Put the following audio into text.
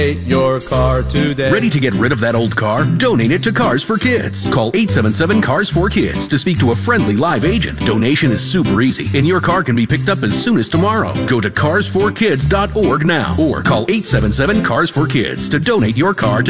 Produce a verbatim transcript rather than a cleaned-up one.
your car today. Ready to get rid of that old car? Donate it to Cars for Kids. Call eight seven seven, CARS for Kids to speak to a friendly live agent. Donation is super easy, and your car can be picked up as soon as tomorrow. Go to cars for kids dot org now or call eight seven seven, CARS for Kids to donate your car to